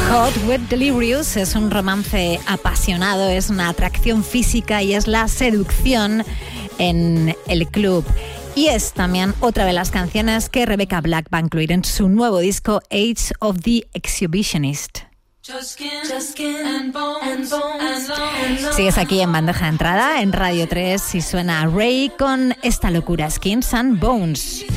Hot with Delirious es un romance apasionado, es una atracción física y es la seducción en el club. Y es también otra de las canciones que Rebecca Black va a incluir en su nuevo disco Age of the Exhibitionist. Sigues aquí en Bandeja de Entrada, en Radio 3, y suena Ray con esta locura, Skins and Bones.